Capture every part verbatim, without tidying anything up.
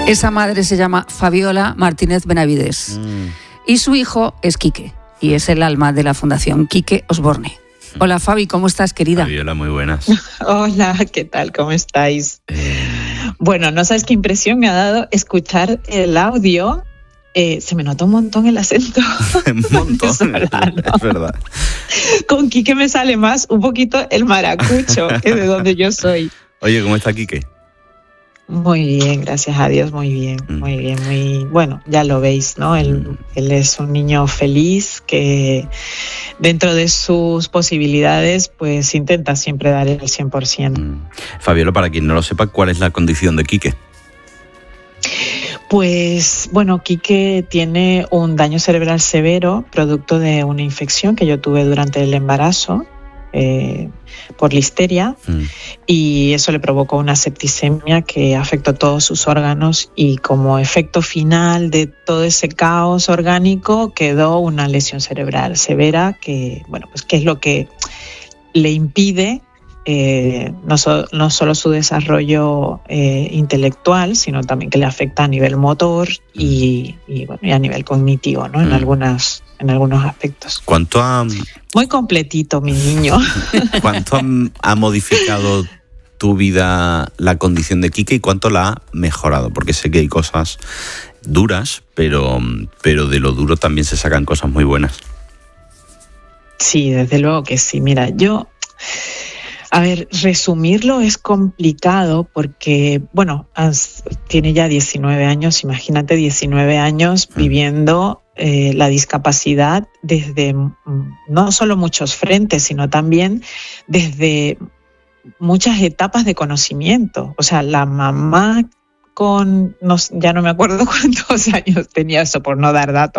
Esa madre se llama Fabiola Martínez Benavides mm. y su hijo es Quique y es el alma de la Fundación Quique Osborne. Hola Fabi, ¿cómo estás, querida? Fabiola, muy buenas. Hola, ¿qué tal? ¿Cómo estáis? Eh... Bueno, no sabes qué impresión me ha dado escuchar el audio. Eh, se me nota un montón el acento. Un montón, es verdad. Con Quique me sale más un poquito el maracucho, que es de donde yo soy. Oye, ¿cómo está Quique? Muy bien, gracias a Dios, muy bien, mm. muy bien, muy bueno, ya lo veis, ¿no? Él, mm. él es un niño feliz que dentro de sus posibilidades pues intenta siempre dar el cien por ciento. Mm. Fabiola, para quien no lo sepa, ¿cuál es la condición de Quique? Pues bueno, Quique tiene un daño cerebral severo producto de una infección que yo tuve durante el embarazo. Eh, por listeria mm. y eso le provocó una septicemia que afectó todos sus órganos y como efecto final de todo ese caos orgánico quedó una lesión cerebral severa que, bueno, pues que es lo que le impide eh, no, so, no solo su desarrollo eh, intelectual, sino también que le afecta a nivel motor y, y, bueno, y a nivel cognitivo, ¿no? En mm. algunas en algunos aspectos. ¿Cuánto ha... Muy completito, mi niño. ¿Cuánto ha modificado tu vida la condición de Quique y cuánto la ha mejorado? Porque sé que hay cosas duras, pero, pero de lo duro también se sacan cosas muy buenas. Sí, desde luego que sí. Mira, yo... A ver, resumirlo es complicado porque, bueno, tiene ya diecinueve años, imagínate diecinueve años mm. viviendo eh, la discapacidad desde no solo muchos frentes, sino también desde muchas etapas de conocimiento. O sea, la mamá con, no, ya no me acuerdo cuántos años tenía eso por no dar datos,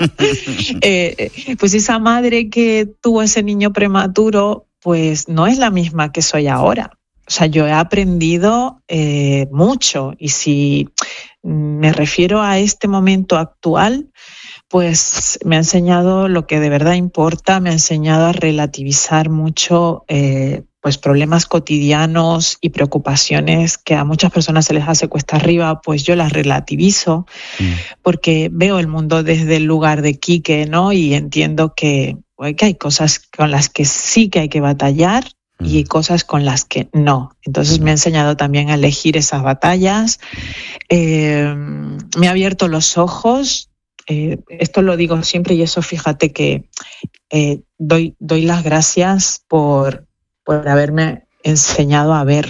eh, pues esa madre que tuvo ese niño prematuro, pues no es la misma que soy ahora. O sea, yo he aprendido eh, mucho y si me refiero a este momento actual, pues me ha enseñado lo que de verdad importa, me ha enseñado a relativizar mucho eh, pues problemas cotidianos y preocupaciones que a muchas personas se les hace cuesta arriba, pues yo las relativizo mm. porque veo el mundo desde el lugar de Quique, ¿no? Y entiendo que que hay cosas con las que sí que hay que batallar y cosas con las que no. Entonces me ha enseñado también a elegir esas batallas. Eh, me ha abierto los ojos. Eh, esto lo digo siempre y eso fíjate que eh, doy, doy las gracias por, por haberme enseñado a ver.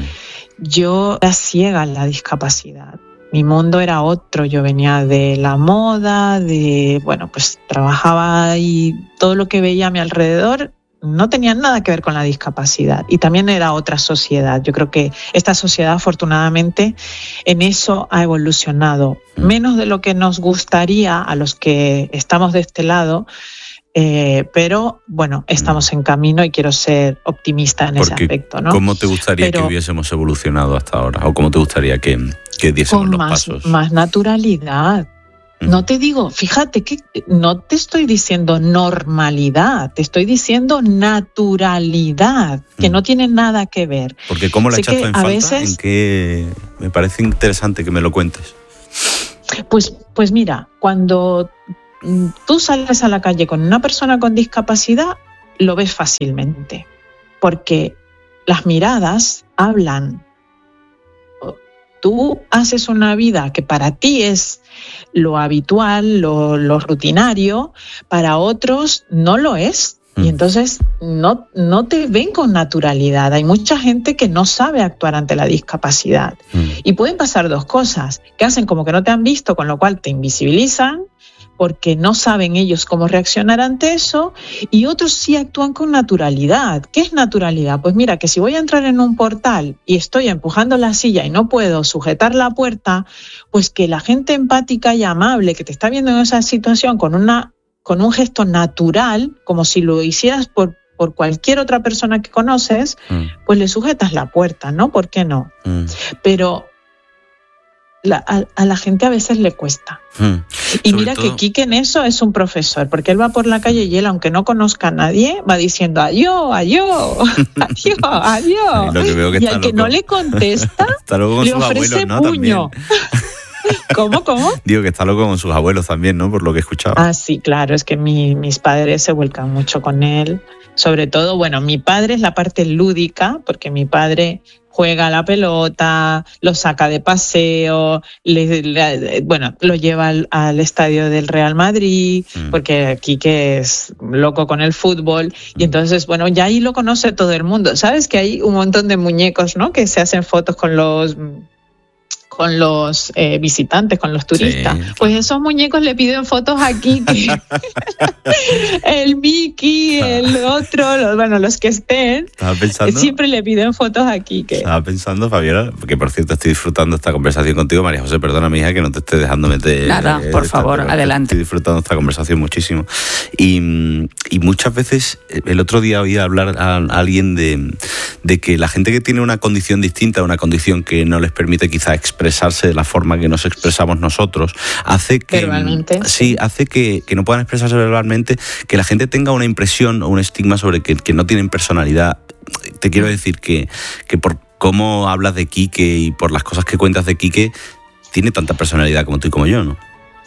Yo era ciega en la discapacidad. Mi mundo era otro, yo venía de la moda, de, bueno, pues trabajaba y todo lo que veía a mi alrededor no tenía nada que ver con la discapacidad y también era otra sociedad. Yo creo que esta sociedad afortunadamente en eso ha evolucionado, menos de lo que nos gustaría a los que estamos de este lado, Eh, pero bueno, estamos en camino y quiero ser optimista en Porque ese aspecto, ¿no? ¿Cómo te gustaría pero, que hubiésemos evolucionado hasta ahora? ¿O cómo te gustaría que, que diésemos con los más, pasos? Más naturalidad. Mm. No te digo, fíjate que no te estoy diciendo normalidad, te estoy diciendo naturalidad, que mm. no tiene nada que ver. Porque ¿cómo la sé echas tú en falta? Veces, ¿En qué? Me parece interesante que me lo cuentes. Pues, pues mira, cuando tú sales a la calle con una persona con discapacidad, lo ves fácilmente, porque las miradas hablan. Tú haces una vida que para ti es lo habitual, lo, lo rutinario, para otros no lo es. Mm. Y entonces no, no te ven con naturalidad. Hay mucha gente que no sabe actuar ante la discapacidad. Mm. Y pueden pasar dos cosas, que hacen como que no te han visto, con lo cual te invisibilizan, porque no saben ellos cómo reaccionar ante eso, y otros sí actúan con naturalidad. ¿Qué es naturalidad? Pues mira, que si voy a entrar en un portal y estoy empujando la silla y no puedo sujetar la puerta, pues que la gente empática y amable que te está viendo en esa situación con, una, con un gesto natural, como si lo hicieras por, por cualquier otra persona que conoces, mm. pues le sujetas la puerta, ¿no? ¿Por qué no? Mm. Pero La, a, a la gente a veces le cuesta. Hmm. Y Sobre mira todo... que Quique en eso es un profesor, porque él va por la calle y él, aunque no conozca a nadie, va diciendo adiós, adiós, adiós, adiós. Lo que veo que y al que loco. no le contesta, le ofrece abuelos, ¿no? puño. ¿Cómo, cómo? Digo que está loco con sus abuelos también, ¿no? Por lo que he escuchado. Ah, sí, claro, es que mi, mis padres se vuelcan mucho con él. Sobre todo, bueno, mi padre es la parte lúdica, porque mi padre juega a la pelota, lo saca de paseo, le, le, bueno, lo lleva al, al estadio del Real Madrid, mm. porque Quique es loco con el fútbol, y entonces, bueno, ya ahí lo conoce todo el mundo. ¿Sabes que hay un montón de muñecos, ¿no?, que se hacen fotos con los... con los eh, visitantes, con los turistas? Sí, pues esos muñecos le piden fotos a Quique. El Mickey, el otro, los, bueno, los que estén, pensando, siempre le piden fotos a Quique. Estaba pensando, Fabiola, porque por cierto estoy disfrutando esta conversación contigo, María José, perdona, mi hija, que no te esté dejando meter... Nada, eh, por esta, favor, adelante. Estoy disfrutando esta conversación muchísimo. Y, y muchas veces, el otro día oí hablar a, a alguien de, de que la gente que tiene una condición distinta, una condición que no les permite quizá expresar expresarse de la forma que nos expresamos nosotros, hace que verbalmente, sí, sí. hace que, que no puedan expresarse verbalmente, que la gente tenga una impresión o un estigma sobre que, que no tienen personalidad. Te quiero decir que, que por cómo hablas de Quique y por las cosas que cuentas de Quique, tiene tanta personalidad como tú y como yo, ¿no?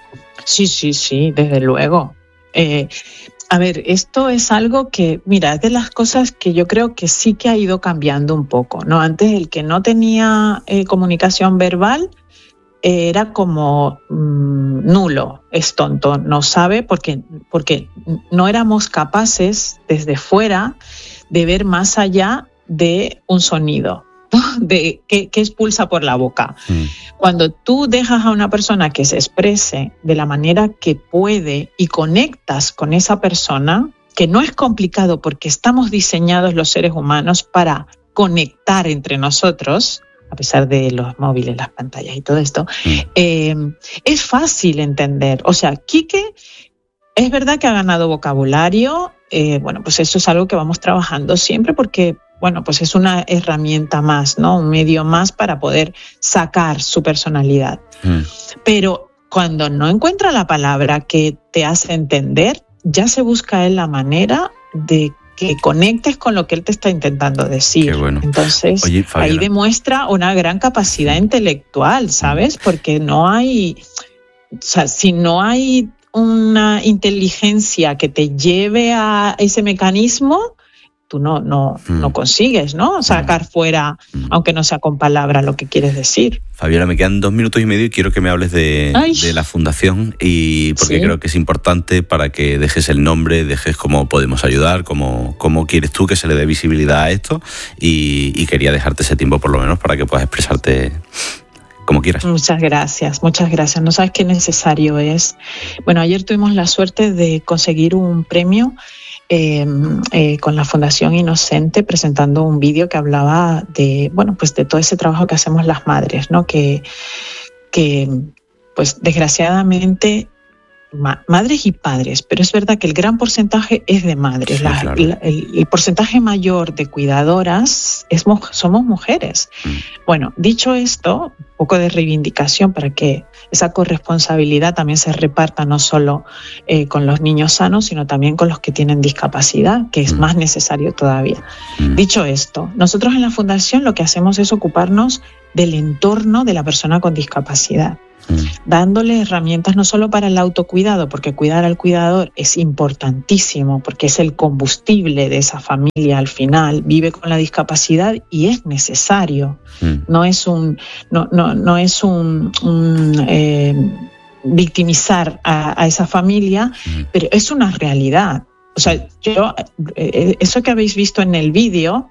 Sí, sí, sí, desde luego. Eh, A ver, esto es algo que, mira, es de las cosas que yo creo que sí que ha ido cambiando un poco, ¿no? Antes el que no tenía eh, comunicación verbal eh, era como mmm, nulo, es tonto, no sabe, porque, porque no éramos capaces desde fuera de ver más allá de un sonido, de que, que expulsa por la boca. Mm. Cuando tú dejas a una persona que se exprese de la manera que puede y conectas con esa persona, que no es complicado porque estamos diseñados los seres humanos para conectar entre nosotros, a pesar de los móviles, las pantallas y todo esto, mm. eh, es fácil entender. O sea, Quique es verdad que ha ganado vocabulario, eh, bueno, pues eso es algo que vamos trabajando siempre porque bueno, pues es una herramienta más, ¿no? Un medio más para poder sacar su personalidad. Mm. Pero cuando no encuentra la palabra que te hace entender, ya se busca él la manera de que conectes con lo que él te está intentando decir. Qué bueno. Entonces, Oye, ahí demuestra una gran capacidad intelectual, ¿sabes? Porque no hay, o sea, si no hay una inteligencia que te lleve a ese mecanismo, tú no, no, mm. no consigues, ¿no? Sacar fuera, mm. aunque no sea con palabras, lo que quieres decir. Fabiola, me quedan dos minutos y medio y quiero que me hables de, de la fundación, y porque sí. creo que es importante para que dejes el nombre, dejes cómo podemos ayudar, cómo, cómo quieres tú que se le dé visibilidad a esto, y, y quería dejarte ese tiempo por lo menos para que puedas expresarte como quieras. Muchas gracias, muchas gracias. No sabes qué necesario es. Bueno, ayer tuvimos la suerte de conseguir un premio Eh, eh, con la Fundación Inocente, presentando un vídeo que hablaba de, bueno, pues de todo ese trabajo que hacemos las madres, ¿no? Que, que pues desgraciadamente ma- madres y padres, pero es verdad que el gran porcentaje es de madres. Sí, la, claro. la, el, el porcentaje mayor de cuidadoras es, somos mujeres. Mm. Bueno, dicho esto, un poco de reivindicación para que esa corresponsabilidad también se reparta no solo eh, con los niños sanos, sino también con los que tienen discapacidad, que es mm. más necesario todavía. Mm. Dicho esto, nosotros en la Fundación lo que hacemos es ocuparnos del entorno de la persona con discapacidad, mm. dándole herramientas no solo para el autocuidado, porque cuidar al cuidador es importantísimo, porque es el combustible de esa familia al final, vive con la discapacidad y es necesario. Mm. No es un, no, no, no es un, un eh, victimizar a, a esa familia, mm. pero es una realidad. O sea, yo, eh, eso que habéis visto en el vídeo,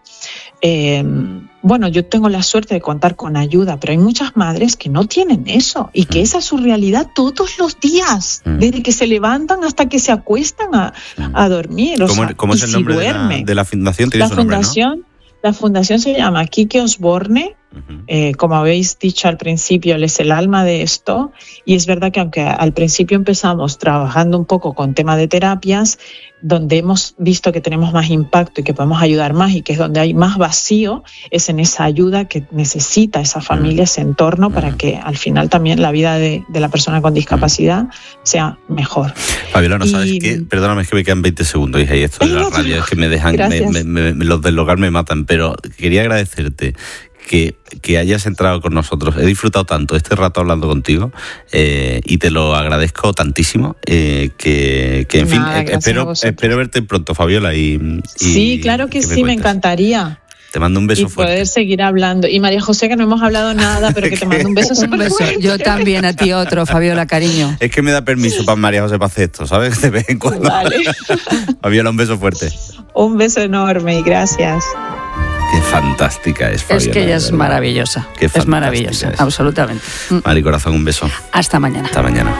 eh, bueno, yo tengo la suerte de contar con ayuda, pero hay muchas madres que no tienen eso y que mm. esa es su realidad todos los días, mm. desde que se levantan hasta que se acuestan a, mm. a dormir. O ¿Cómo, sea, ¿cómo es el si nombre de la, de la fundación? ¿Tiene la su nombre, fundación, ¿no? La fundación se llama Quique Osborne. Uh-huh. Eh, como habéis dicho al principio, él es el alma de esto, y es verdad que aunque al principio empezamos trabajando un poco con tema de terapias, donde hemos visto que tenemos más impacto y que podemos ayudar más y que es donde hay más vacío, es en esa ayuda que necesita esa familia, uh-huh. ese entorno, uh-huh. para que al final también la vida de, de la persona con discapacidad uh-huh. sea mejor. Fabiola, no y... sabes qué, perdóname, es que me quedan veinte segundos, hija, y esto de la radio es que me dejan, me, me, me, los del hogar me matan, pero quería agradecerte que, que hayas entrado con nosotros. He disfrutado tanto este rato hablando contigo eh, y te lo agradezco tantísimo. Eh, que, que, en Nada, fin, espero, espero verte pronto, Fabiola. Y, y sí, claro que, que sí, me, me encantaría. Te mando un beso y fuerte. Y poder seguir hablando. Y María José, que no hemos hablado nada, pero que te mando un beso súper fuerte. Yo también, a ti otro, Fabiola, cariño. Es que me da permiso para María José para hacer esto, ¿sabes? De vez en cuando. Vale. Fabiola, un beso fuerte. Un beso enorme y gracias. Qué fantástica es Fabiola. Es que ella es maravillosa. Qué es maravillosa, es. absolutamente. Mari Corazón, un beso. Hasta mañana. Hasta mañana.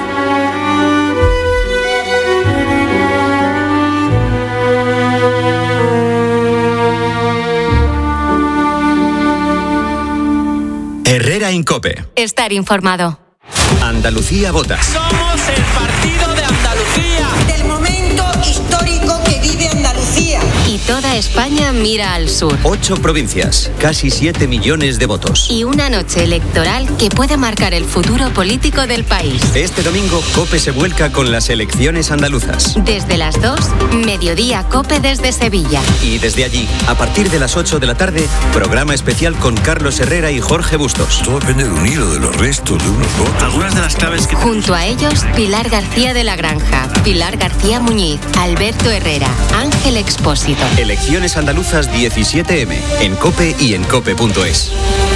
Herrera Incope. Estar informado. Andalucía vota. Somos el partido de Andalucía. Del momento histórico que vive Andalucía. Y toda España mira al sur. Ocho provincias, casi siete millones de votos. Y una noche electoral que puede marcar el futuro político del país. Este domingo, COPE se vuelca con las elecciones andaluzas. Desde las dos, mediodía COPE desde Sevilla. Y desde allí, a partir de las ocho de la tarde, programa especial con Carlos Herrera y Jorge Bustos. Todo depende de un hilo, de los restos, de unos votos. Algunas de las claves que... Junto a ellos, Pilar García de la Granja, Pilar García Muñiz, Alberto Herrera, Ángel Expósito. Elecciones andaluzas diecisiete eme, en COPE y en cope punto es.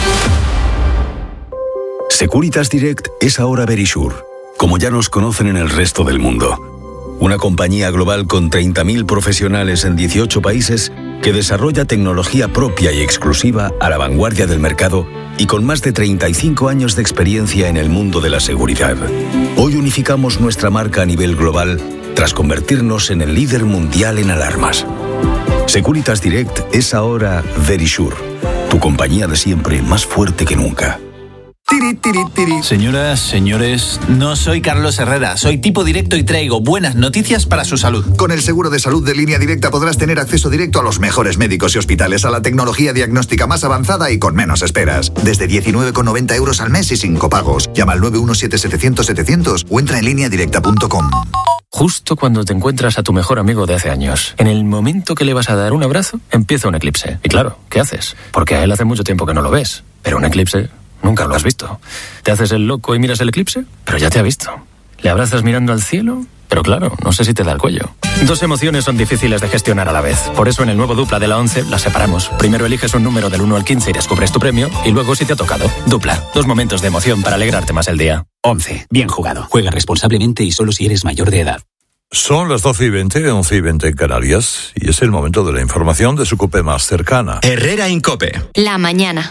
Securitas Direct es ahora Verisure, como ya nos conocen en el resto del mundo. Una compañía global con treinta mil profesionales en dieciocho países que desarrolla tecnología propia y exclusiva a la vanguardia del mercado y con más de treinta y cinco años de experiencia en el mundo de la seguridad. Hoy unificamos nuestra marca a nivel global tras convertirnos en el líder mundial en alarmas. Securitas Direct es ahora Verisure, tu compañía de siempre más fuerte que nunca. Tiri, tiri, tiri. Señoras, señores, no soy Carlos Herrera, soy tipo directo y traigo buenas noticias para su salud. Con el seguro de salud de Línea Directa podrás tener acceso directo a los mejores médicos y hospitales, a la tecnología diagnóstica más avanzada y con menos esperas. Desde diecinueve con noventa euros al mes y sin copagos. Llama al nueve uno siete setecientos setecientos o entra en línea directa punto com. Justo cuando te encuentras a tu mejor amigo de hace años, en el momento que le vas a dar un abrazo, empieza un eclipse. Y claro, ¿qué haces? Porque a él hace mucho tiempo que no lo ves. Pero un eclipse... nunca lo has visto. ¿Te haces el loco y miras el eclipse? Pero ya te ha visto. ¿Le abrazas mirando al cielo? Pero claro, no sé si te da el cuello. Dos emociones son difíciles de gestionar a la vez. Por eso en el nuevo Dupla de la once las separamos. Primero eliges un número del uno al quince y descubres tu premio. Y luego si te ha tocado. Dupla. Dos momentos de emoción para alegrarte más el día. once. Bien jugado. Juega responsablemente y solo si eres mayor de edad. Son las doce y veinte, once y veinte en Canarias. Y es el momento de la información de su COPE más cercana. Herrera Incope. La mañana.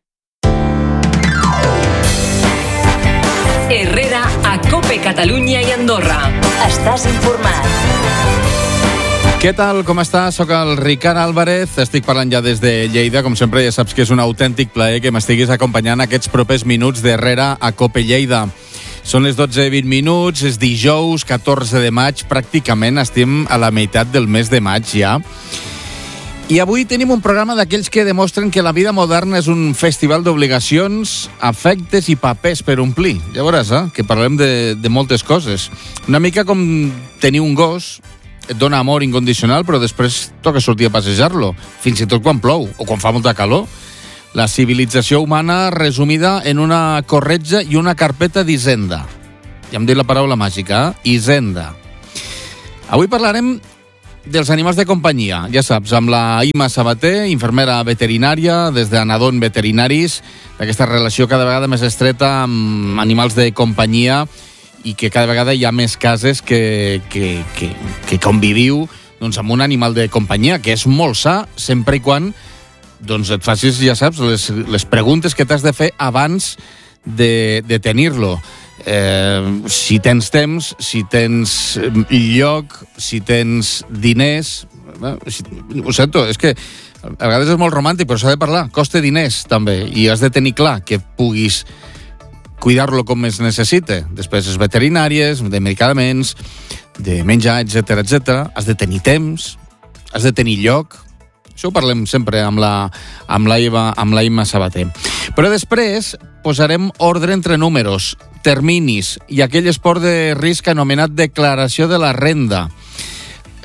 Herrera a COPE Catalunya i Andorra. Estàs informat. Què tal, com estàs? Soc el Ricard Álvarez, estic parlant ja des de Lleida. Com sempre ja saps que és un autèntic plaer que m'estiguis acompanyant aquests propers minuts d'Herrera a COPE Lleida. Són les dotze i vint minuts, és dijous, catorze de maig, pràcticament estem a la meitat del mes de maig ja. I avui tenim un programa d'aquells que demostren que la vida moderna és un festival d'obligacions, afectes i papers per omplir. Ja veuràs, eh? Que parlem de, de moltes coses. Una mica com tenir un gos, et dona amor incondicional, però després toca sortir a passejar-lo, fins i tot quan plou o quan fa molta calor. La civilització humana resumida en una corretja i una carpeta d'Hisenda. Ja hem dit la paraula màgica, eh? Hisenda. Avui parlarem dels animals de companyia, ja saps, amb la Ima Sabater, infermera veterinària, des d'Anadon Veterinaris, d'aquesta relació cada vegada més estreta amb animals de companyia i que cada vegada hi ha més cases que, que, que, que conviviu doncs, amb un animal de companyia, que és molt sa, sempre i quan doncs, et facis, ja saps, les, les preguntes que t'has de fer abans de, de tenir-lo. Eh, si tens temps, si tens lloc, si tens diners, eh, si, ho sento, és que a vegades és molt romàntic, però s'ha de parlar, costa diners també, i has de tenir clar que puguis cuidar-lo com es necessita, despeses veterinàries, de medicaments, de menjar, etcètera, etcètera. Has de tenir temps, has de tenir lloc. Això ho parlem sempre amb la, amb la, Eva, amb la Imma Sabater. Però després posarem ordre entre números, terminis i aquell esport de risc anomenat declaració de la renda.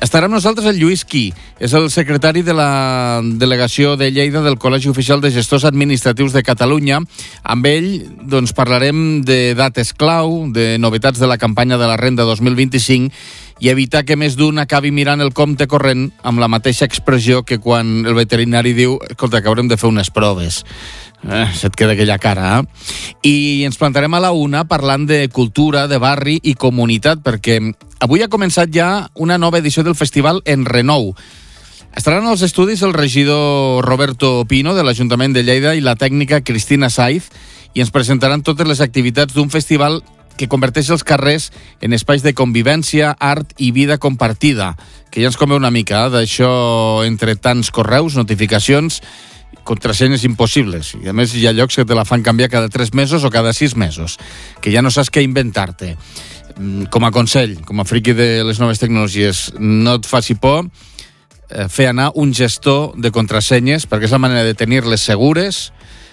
Estarà amb nosaltres el Lluís Quí, és el secretari de la delegació de Lleida del Col·legi Oficial de Gestors Administratius de Catalunya. Amb ell doncs, parlarem de dates clau, de novetats de la campanya de la renda dos mil vint-i-cinc i evitar que més d'un acabi mirant el compte corrent amb la mateixa expressió que quan el veterinari diu escolta, que haurem de fer unes proves. Eh, se't queda aquella cara, eh? I ens plantarem a la una parlant de cultura, de barri i comunitat, perquè avui ha començat ja una nova edició del festival En Renou. Estaran als estudis el regidor Roberto Pino de l'Ajuntament de Lleida i la tècnica Cristina Saiz i ens presentaran totes les activitats d'un festival que converteix els carrers en espais de convivència, art i vida compartida, que ja ens convé una mica, eh, d'això entre tants correus, notificacions, contrasenyes impossibles. I a més hi ha llocs que te la fan canviar cada tres mesos o cada sis mesos, que ja no saps què inventar-te. Com a consell, com a friqui de les noves tecnologies, no et faci por eh, fer anar un gestor de contrasenyes, perquè és la manera de tenir-les segures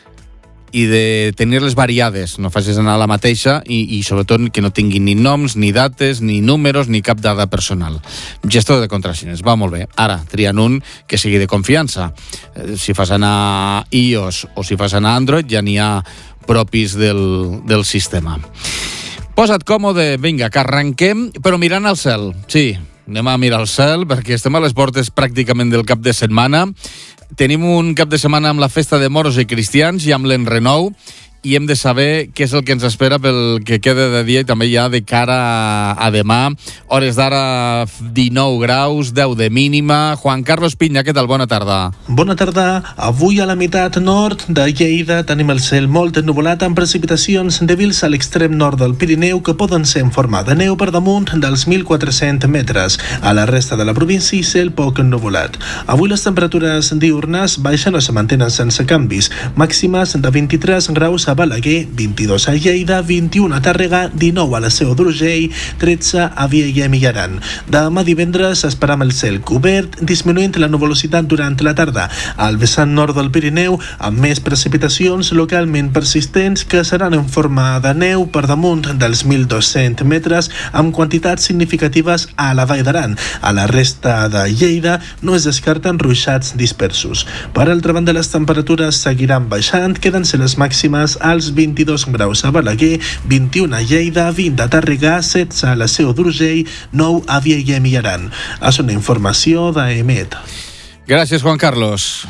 i de tenir-les variades, no facis anar la mateixa i, i sobretot que no tinguin ni noms, ni dates, ni números, ni cap dada personal. Gestor de contrasenyes, va molt bé. Ara, triant un que sigui de confiança. Eh, si fas anar iOS o si fas anar Android, ja n'hi ha propis del, del sistema. Posa't còmode, vinga, que arrenquem, però mirant al cel. Sí, anem a mirar al cel perquè estem a les portes pràcticament del cap de setmana. Tenim un cap de setmana amb la festa de moros i cristians i amb l'Enrenou i hem de saber què és el que ens espera pel que queda de dia i també ja de cara a, a demà. Hores d'ara dinou graus, deu de mínima. Juan Carlos Piña, què tal? Bona tarda. Bona tarda. Avui a la meitat nord de Lleida tenim el cel molt ennuvolat amb precipitacions dèbils a l'extrem nord del Pirineu que poden ser en forma de neu per damunt dels mil quatre-cents metres. A la resta de la província cel poc ennuvolat. Avui les temperatures diurnes baixen o se mantenen sense canvis. Màximes de vint-i-tres graus a Balaguer, vint-i-dos a Lleida, vint-i-un a Tàrrega, dinou a la Seu d'Urgell, tretze a Vielha i Aran. Demà divendres esperam el cel cobert, disminuint la nuvolositat durant la tarda. Al vessant nord del Pirineu, amb més precipitacions localment persistents que seran en forma de neu per damunt dels mil dos-cents metres, amb quantitats significatives a la Vall d'Aran. A la resta de Lleida no es descarten ruixats dispersos. Per altra banda, les temperatures seguiran baixant, queden-se les màximes als vint-i-dos graus a Balaguer, vint-i-un a Lleida, vint a Tàrrega, setze a la Seu d'Urgell, nou a Vielha i Aran. És una informació d'Emet. Gràcies, Juan Carlos.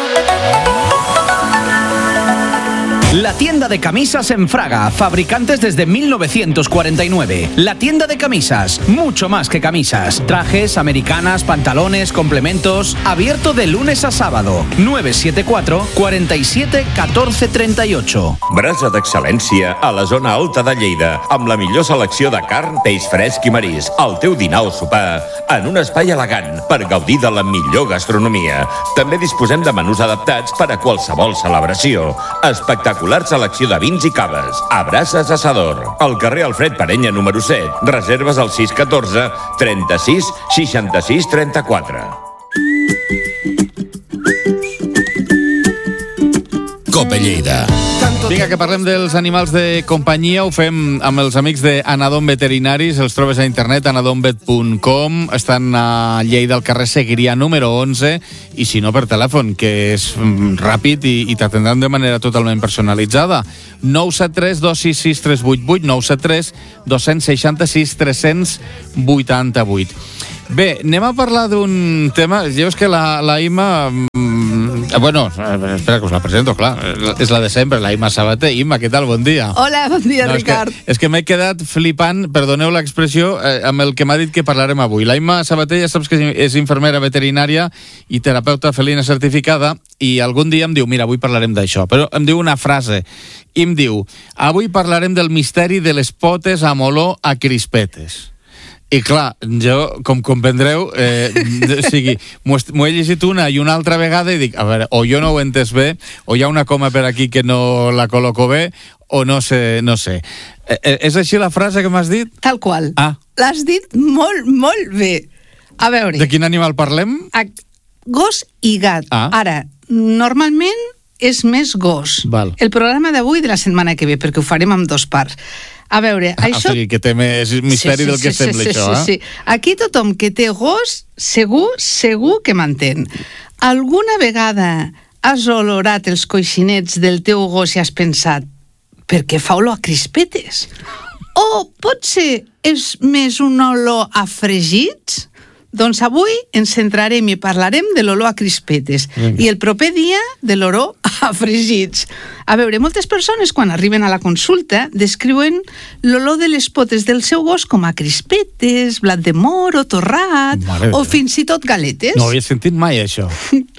La tienda de camisas en Fraga, fabricantes desde mil novecientos cuarenta y nueve. La tienda de camisas, mucho más que camisas. Trajes, americanas, pantalones, complementos. Abierto de lunes a sábado. nueve siete cuatro, cuatro siete, uno cuatro tres ocho. Brasa d'excel·lència a la zona alta de Lleida, amb la millor selecció de carn, peix fresc i marís. El teu dinar o sopar en un espai elegant per gaudir de la millor gastronomia. També disposem de menús adaptats per a qualsevol celebració. Espectacular selecció de vins i caves. A Brases Assador. Al carrer Alfred Parenya número set. Reserves al sis un quatre, trenta-sis, seixanta-sis, trenta-quatre. Cope Lleida. Vinga, que parlem dels animals de companyia. Ho fem amb els amics de Anadom Veterinaris. Els trobes a internet, anadomvet punt com. Estan a Lleida, al carrer Seguiria número onze. I si no, per telèfon, que és ràpid i, i t'atendran de manera totalment personalitzada. nou set tres, dos sis sis, tres vuit vuit, nou set tres, dos sis sis, tres vuit vuit. Bé, anem a parlar d'un tema. Ja veus que la, la Ima... Mm, bueno, espera que us la presento, clar. És la de sempre, la Ima Sabater. Ima, què tal? Bon dia. Hola, bon dia, no, Ricard. És que, és que m'he quedat flipant, perdoneu l'expressió, eh, amb el que m'ha dit que parlarem avui. La Ima Sabater ja saps que és infermera veterinària i terapeuta felina certificada i algun dia em diu, mira, avui parlarem d'això. Però em diu una frase i em diu, avui parlarem del misteri de les potes amb olor a crispetes. I clar, jo, com comprendreu, eh, o sigui, m'ho he llegit una i una altra vegada i dic, a veure, o jo no ho he entès bé, o hi ha una coma per aquí que no la col·loco bé, o no sé, no sé. Eh, és així la frase que m'has dit? Tal qual. Ah. L'has dit molt, molt bé. A veure... De quin animal parlem? A... Gos i gat. Ah. Ara, normalment és més gos. Val. El programa d'avui de la setmana que ve, perquè ho farem amb dos parts. A veure, Ah, això... o sigui, que té més misteri del que sembla, sí, això, sí, eh? sí. Aquí tothom que té gos, segur, segur que m'entén. Alguna vegada has olorat els coixinets del teu gos i has pensat per què fa olor a crispetes? O potser és més un olor a fregits? Doncs avui ens centrarem i parlarem de l'olor a crispetes. Vinga. I el proper dia de l'olor a fregits. A veure, moltes persones quan arriben a la consulta descriuen l'olor de les potes del seu gos com a crispetes, blat de moro, torrat Mare o de Déu. fins i tot galetes. No havia sentit mai això.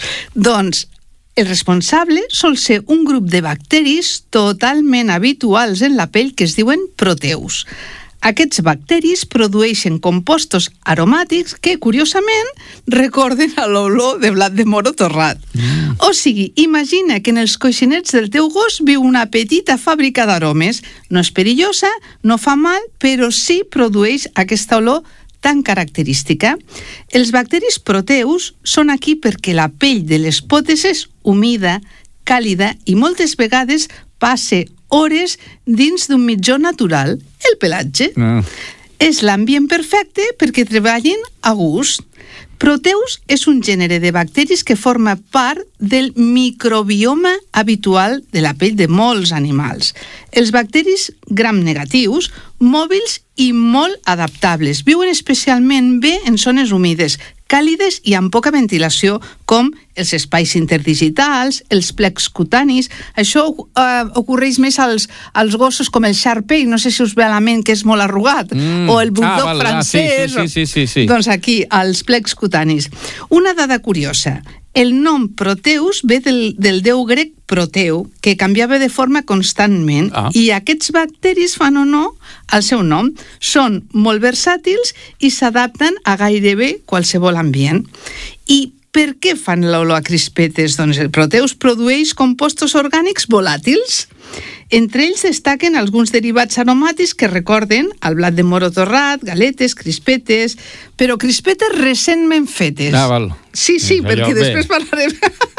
Doncs el responsable sol ser un grup de bacteris totalment habituals en la pell que es diuen proteus. Aquests bacteris produeixen compostos aromàtics que, curiosament, recorden a l'olor de blat de moro torrat. Mm. O sigui, imagina que en els coixinets del teu gos viu una petita fàbrica d'aromes. No és perillosa, no fa mal, però sí produeix aquesta olor tan característica. Els bacteris proteus són aquí perquè la pell de les potes és humida, càlida i moltes vegades passa hores dins d'un mitjó natural, el pelatge. Ah. És l'ambient perfecte perquè treballin a gust. Proteus és un gènere de bacteris que forma part del microbioma habitual de la pell de molts animals. Els bacteris gram negatius, mòbils i molt adaptables, viuen especialment bé en zones humides, càlides i amb poca ventilació, com els espais interdigitals, els plecs cutanis. Això eh, ocorreix més als, als gossos com el Shar-Pei, no sé si us ve a la ment que és molt arrugat, mm. o el bulldog ah, val, francès. Ah, sí, sí, sí, sí, sí. Doncs aquí, als plecs cutanis. Una dada curiosa. El nom Proteus ve del, del déu grec Proteu, que canviava de forma constantment, Ah. i aquests bacteris fan honor al seu nom. Són molt versàtils i s'adapten a gairebé qualsevol ambient. I per què fan l'olor a crispetes? Doncs el Proteus produeix compostos orgànics volàtils. Entre ells destaquen alguns derivats aromàtics que recorden el blat de moro torrat, galetes, crispetes, però crispetes recentment fetes. Ah, val. Sí, sí, Allò, perquè bé. després parlarem...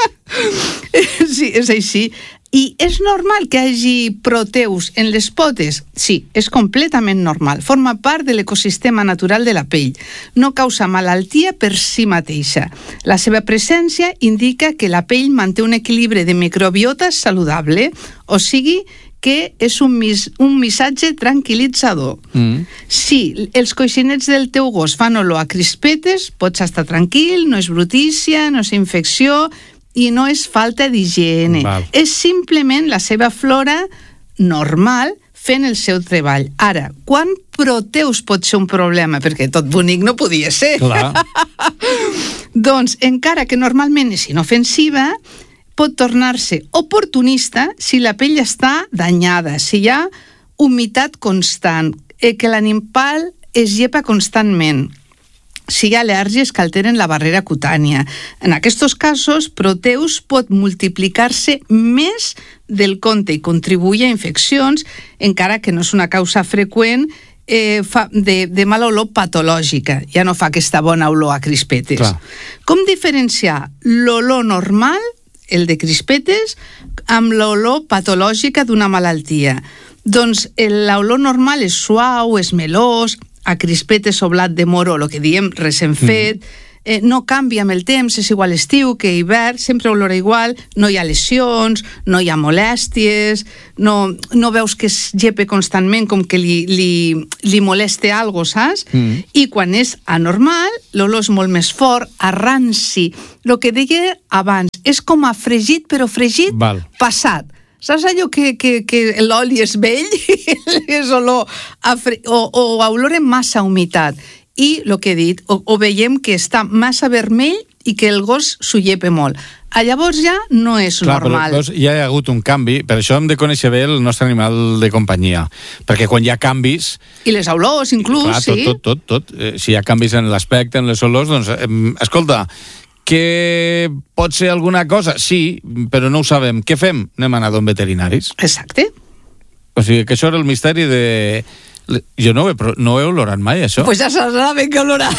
Sí, és així. I és normal que hi hagi proteus en les potes? Sí, és completament normal. Forma part de l'ecosistema natural de la pell. No causa malaltia per si mateixa. La seva presència indica que la pell manté un equilibri de microbiota saludable, o sigui que és un, mis, un missatge tranquil·litzador. Mm. Si els coixinets del teu gos fan olor a crispetes, pots estar tranquil, no és brutícia, no és infecció i no és falta d'higiene. Val. És simplement la seva flora normal fent el seu treball. Ara, quan proteus pot ser un problema? Perquè tot bonic no podia ser. Clar. Doncs, encara que normalment és inofensiva, pot tornar-se oportunista si la pell està danyada, si hi ha humitat constant, eh, que l'animal es llepa constantment, si hi ha al·lèrgies que alteren la barrera cutània. En aquests casos, Proteus pot multiplicar-se més del compte i contribuir a infeccions, encara que no és una causa freqüent eh, fa, de, de mala olor patològica. Ja no fa aquesta bona olor a crispetes. Clar. Com diferenciar l'olor normal, el de crispetes, amb l'olor patològica d'una malaltia? Doncs l'olor normal és suau, és melós, a crispetes o blat de moro, el que diem recent fet, mm. eh, no canvia amb el temps, és igual estiu que hivern, sempre olora igual, no hi ha lesions, no hi ha molèsties, no, no veus que es llepe constantment com que li, li, li moleste algo, saps? Mm. I quan és anormal, l'olor és molt més fort, a ranci. El que deia abans, és com a fregit, però fregit Val. passat. Saps allò que, que, que l'oli és vell i és olor a fre... o, o olor en massa humitat? I el que he dit, o, o veiem que està massa vermell i que el gos s'ho llepa molt. A llavors ja no és Clar, normal. Però, doncs, ja hi ha hagut un canvi, per això hem de conèixer bé el nostre animal de companyia, perquè quan hi ha canvis... I les olors, inclús, clar, tot, sí. tot, tot, tot. Eh, si hi ha canvis en l'aspecte, en les olors, doncs, eh, escolta, que pot ser alguna cosa? Sí, però no ho sabem. Què fem? Anem a anar d'on veterinaris. Exacte. O sigui, que això era el misteri de... Jo no ho he, no ho he olorat mai, això. Pues ja saben que olorar.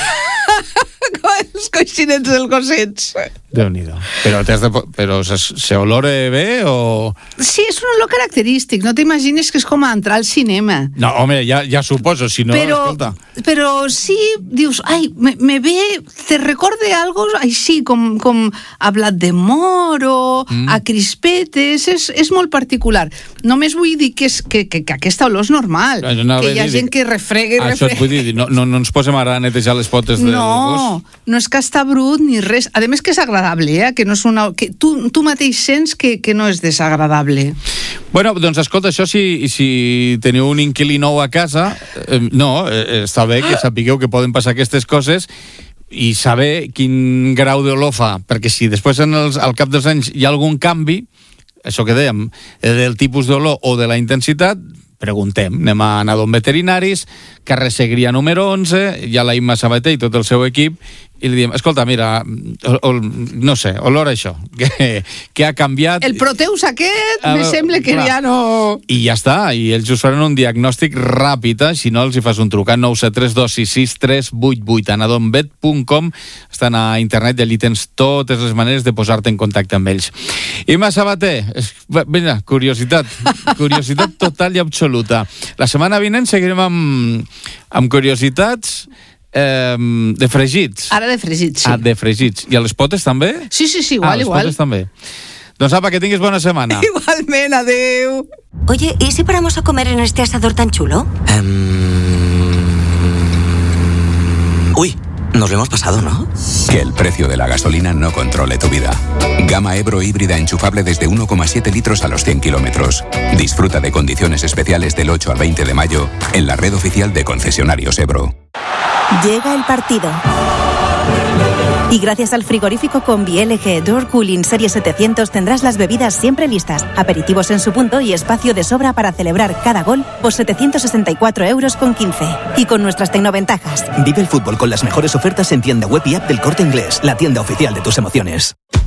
Com els coixinets dels gossets. Déu-n'hi-do. Però, t'has de, però se, se olore bé o...? Sí, és un olor característic. No t'imagines que és com entrar al cinema. No, home, ja, ja suposo, si no, però, escolta. Però sí, dius, ai, me, me ve, te recorde algo així, com, com a blat de moro, mm. a crispetes, és, és molt particular. Només vull dir que, és, que, que, que aquesta olor és normal, no, que hi ha gent que refrega i refrega. Això et vull dir, no, no, no ens posem ara a netejar les potes del no, gos. No, no és que està brut ni res. A més que és agradable, eh? Que no és una... que tu, tu mateix sents que, que no és desagradable. Bueno, doncs escolta, això si, si teniu un inquilí nou a casa, eh, no, eh, està bé que sapigueu que poden passar aquestes coses i saber quin grau d'olor fa, perquè si després en els, al cap dels anys hi ha algun canvi, això que dèiem, del tipus d'olor o de la intensitat, preguntem, anem a anar d'on veterinaris, carrer Segrià número onze, hi ha la Imma Sabater i tot el seu equip, i li diem, escolta, mira, o, o, no sé, olor a això, que, que ha canviat... El Proteus aquest, a, me sembla que clar. ja no... I ja està, i ells us faran un diagnòstic ràpid, eh? Si no, els hi fas un truc a nou set tres dos sis sis tres vuit vuit, anadonvet punt com, estan a internet i allí tens totes les maneres de posar-te en contacte amb ells. Imma Sabater, mira, curiositat, curiositat total i absoluta. La setmana vinent seguirem amb, amb curiositats Eh, de fregits. Ara de fregits, sí. Ah, de fregits. I a les potes també? Sí, sí, sí, igual, ah, les igual. Potes també. Doncs apa, que tinguis bona setmana. Igualment, adeu. Oye, ¿y si paramos a comer en este asador tan chulo? Um... Uy, nos lo hemos pasado, ¿no? Que el precio de la gasolina no controle tu vida. Gama Ebro híbrida enchufable desde uno coma siete litros a los cien kilómetros. Disfruta de condiciones especiales del ocho al veinte de mayo en la red oficial de concesionarios Ebro. Llega el partido. Y gracias al frigorífico Combi L G Door Cooling Serie setecientos tendrás las bebidas siempre listas, aperitivos en su punto y espacio de sobra para celebrar cada gol por setecientos sesenta y cuatro euros con quince. Y con nuestras tecnoventajas. Vive el fútbol con las mejores ofertas en tienda web y app del Corte Inglés, la tienda oficial de tus emociones.